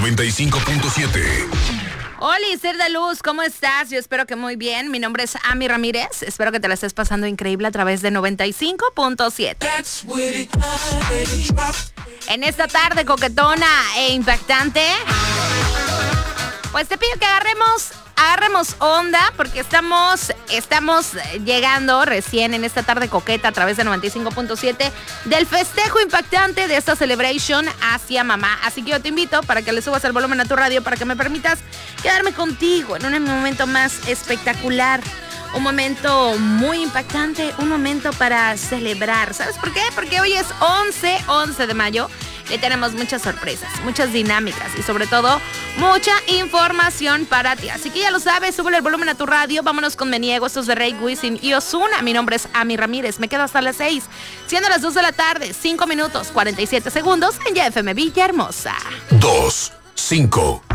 95.7. Hola, Ser de Luz, ¿cómo estás? Yo espero que muy bien. Mi nombre es Ami Ramírez. Espero que te la estés pasando increíble a través de 95.7. En esta tarde coquetona e impactante, pues te pido que agarremos onda porque estamos llegando recién en esta tarde coqueta a través de 95.7 del festejo impactante de esta celebration hacia mamá. Así que yo te invito para que le subas el volumen a tu radio para que me permitas quedarme contigo en un momento más espectacular. Un momento muy impactante, un momento para celebrar. ¿Sabes por qué? Porque hoy es 11 de mayo. Le tenemos muchas sorpresas, muchas dinámicas y sobre todo mucha información para ti. Así que ya lo sabes, súbele el volumen a tu radio. Vámonos con Me Niego, estos de Rey Wisin y Ozuna. Mi nombre es Ami Ramírez. Me quedo hasta las 6, siendo las 2 de la tarde, 5 minutos, 47 segundos en YFM Villahermosa. 2, 5.